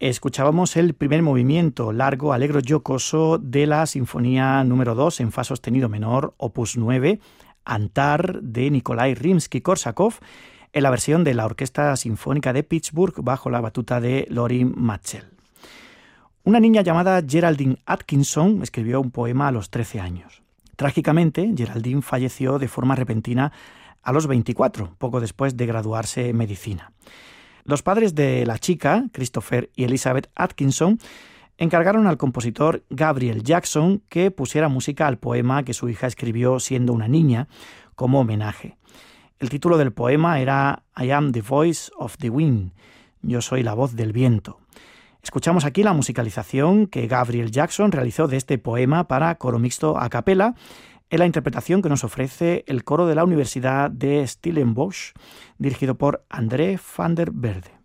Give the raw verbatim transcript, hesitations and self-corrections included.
Escuchábamos el primer movimiento, largo, alegro, jocoso, de la Sinfonía número dos en fa sostenido menor, opus nueve, Antar, de Nikolai Rimsky-Korsakov, en la versión de la Orquesta Sinfónica de Pittsburgh bajo la batuta de Lorin Maazel. Una niña llamada Geraldine Atkinson escribió un poema a los trece años. Trágicamente, Geraldine falleció de forma repentina a los veinticuatro, poco después de graduarse en medicina. Los padres de la chica, Christopher y Elizabeth Atkinson, encargaron al compositor Gabriel Jackson que pusiera música al poema que su hija escribió siendo una niña, como homenaje. El título del poema era I am the voice of the wind, yo soy la voz del viento. Escuchamos aquí la musicalización que Gabriel Jackson realizó de este poema para coro mixto a capela, en la interpretación que nos ofrece el coro de la Universidad de Stellenbosch, dirigido por André van der Velde.